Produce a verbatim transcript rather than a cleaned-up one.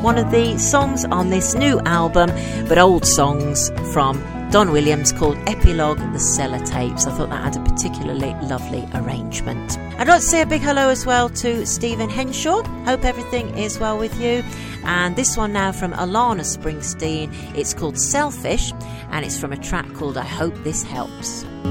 one of the songs on this new album, but old songs from Don Williams, called Epilogue, the Sellotapes. I thought that had a particularly lovely arrangement. I'd like to say a big hello as well to Stephen Henshaw. Hope everything is well with you. And this one now from Alana Springsteen. It's called Selfish, and it's from a track called I Hope This Helps.